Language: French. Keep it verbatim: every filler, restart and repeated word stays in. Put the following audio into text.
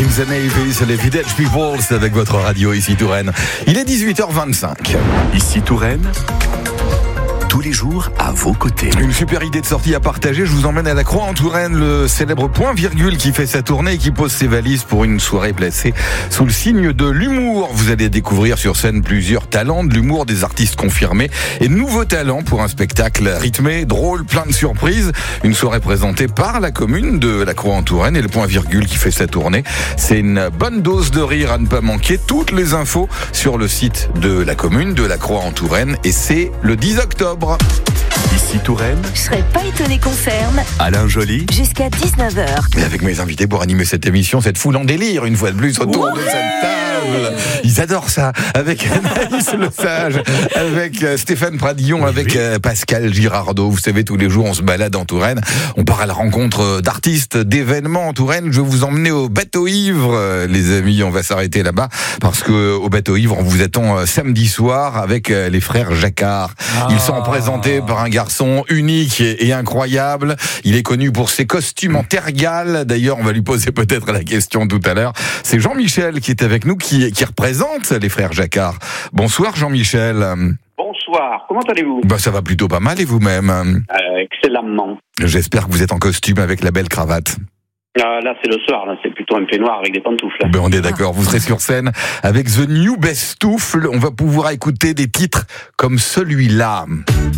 In the Navy, c'est les Village People, c'est avec votre radio ici Touraine. Il est dix-huit heures vingt-cinq. Ici Touraine, tous les jours à vos côtés. Une super idée de sortie à partager. Je vous emmène à la Croix en Touraine, le célèbre Point Virgule qui fait sa tournée et qui pose ses valises pour une soirée placée sous le signe de l'humour. Vous allez découvrir sur scène plusieurs talents de l'humour, des artistes confirmés et de nouveaux talents pour un spectacle rythmé, drôle, plein de surprises. Une soirée présentée par la commune de la Croix en Touraine et le Point Virgule qui fait sa tournée. C'est une bonne dose de rire à ne pas manquer. Toutes les infos sur le site de la commune de la Croix en Touraine et c'est le dix octobre. Ici Touraine, Je serais pas étonné qu'on ferme Alain Joly, jusqu'à dix-neuf heures. Et avec mes invités pour animer cette émission, cette foule en délire, une fois de plus, autour de cette table. Ils adorent ça. Avec Anaïs Le Sage, avec euh, Stéphane Pradillon, oui, avec euh, Pascal Girardot. Vous savez, tous les jours, on se balade en Touraine. On part à la rencontre d'artistes, d'événements en Touraine. Je vais vous emmener au Bateau Ivre, euh, les amis. On va s'arrêter là-bas parce que au Bateau Ivre, on vous attend euh, samedi soir avec euh, les frères Jacquard. Ah. Ils sont présentés par un garçon unique et, et incroyable. Il est connu pour ses costumes en tergale. D'ailleurs, on va lui poser peut-être la question tout à l'heure. C'est Jean-Michel qui est avec nous, qui, qui représente les frères Jacquard. Bonsoir Jean-Michel. Bonsoir, comment allez-vous ? Bah, ça va plutôt pas mal et vous-même ? euh, Excellemment. J'espère que vous êtes en costume avec la belle cravate. Euh, là, c'est le soir, là, c'est plutôt un peignoir avec des pantoufles. Ben, on est d'accord, vous serez sur scène avec The New Bestoufle. On va pouvoir écouter des titres comme celui-là.